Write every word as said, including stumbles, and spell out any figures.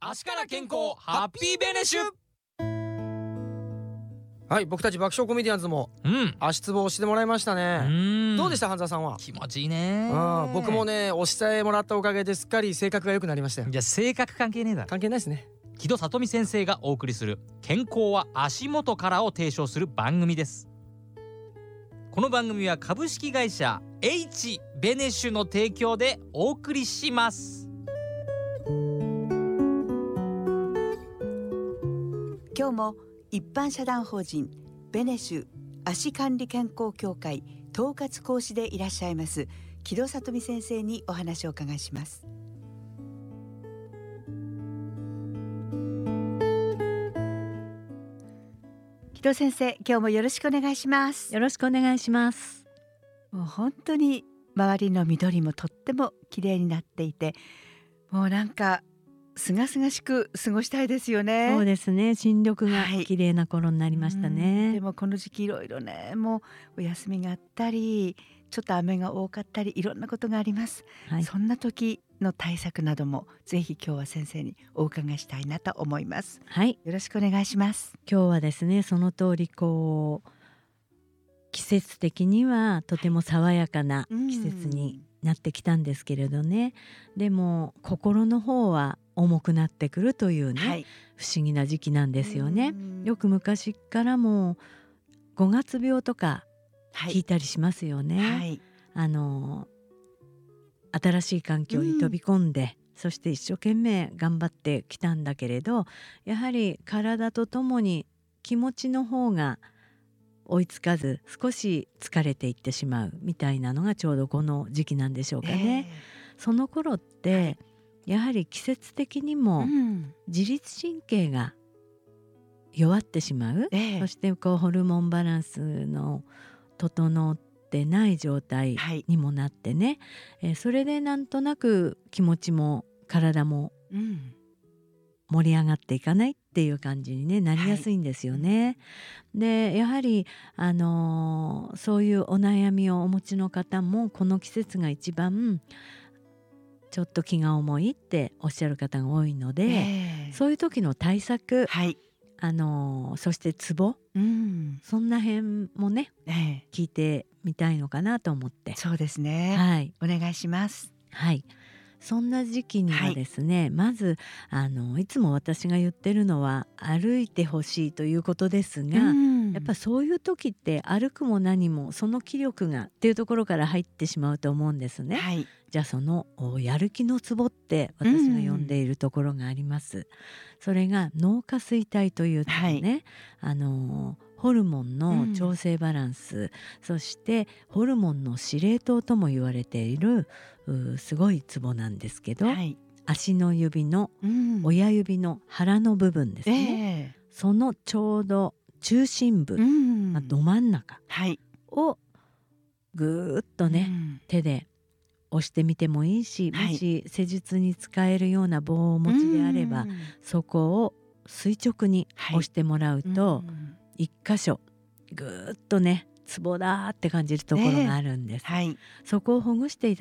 足から健康ハッピーベネシュ。 はい、僕たち爆笑コメディアンズもうん足つぼをしてもらいましたね。 うんどうでした半沢さんは？ 気持ちいいね。 うん僕もね押してもらったおかげですっかり性格が良くなりましたよ。 いや性格関係ねえだろ。 関係ないですね。 木戸里美先生がお送りする健康は足元からを提唱する番組です。この番組は株式会社 H ベネッシュの提供でお送りします。 今日も一般社団法人ベネッシュ足管理健康協会統括講師でいらっしゃいます木戸里美先生にお話をお伺いします。木戸先生、今日もよろしくお願いします。 よろしくお願いします。 もう本当に周りの緑もとっても綺麗になっていて、もうなんかすがすがしく過ごしたいですよね。 そうですね、新緑がはい綺麗な頃になりましたね。 でもこの時期いろいろね、もうお休みがあったりちょっと雨が多かったりいろんなことがあります、 はい、 そんな時の対策などもぜひ今日は先生にお伺いしたいなと思います。 はい、 よろしくお願いします。 今日はですね、その通りこう季節的にはとても爽やかな季節になってきたんですけれどね、でも心の方は重くなってくるというね、はい、不思議な時期なんですよね。よく昔からもごがつ病とか聞いたりしますよね、はい、あの新しい環境に飛び込んで、うん、そして一生懸命頑張ってきたんだけれど、やはり体とともに気持ちの方が追いつかず少し疲れていってしまうみたいなのがちょうどこの時期なんでしょうかね、えー、その頃って、はい、やはり季節的にも自律神経が弱ってしまう、えー、そしてこうホルモンバランスの整ってない状態にもなってね、はい、えー、それでなんとなく気持ちも体も盛り上がっていかないっていう感じに、ね、なりやすいんですよね、はい、でやはり、あのー、そういうお悩みをお持ちの方もこの季節が一番ちょっと気が重いっておっしゃる方が多いので、えー、そういう時の対策、はい、あのー、そしてツボ、うん、そんな辺もね、えー、聞いてみたいのかなと思って。 そうですね、はい、お願いします。 はい、そんな時期にはですね、はい、まずあのいつも私が言ってるのは歩いてほしいということですが、うん、やっぱそういう時って歩くも何もその気力がっていうところから入ってしまうと思うんですね、はい、じゃあそのやる気のツボって私が呼んでいるところがあります、うん、それが脳下垂体というね、はい、あのホルモンの調整バランス、うん、そしてホルモンの司令塔とも言われているすごいツボなんですけど、はい、足の指の親指の腹の部分ですね、えー、そのちょうど中心部、まあ、ど真ん中をぐーっとね、うん、手で押してみてもいいし、もし施術に使えるような棒をお持ちであれば、うん、そこを垂直に押してもらうと、はい、うん一箇所ぐーっとねツボだーって感じるところがあるんです、えーはい、そこをほぐしていた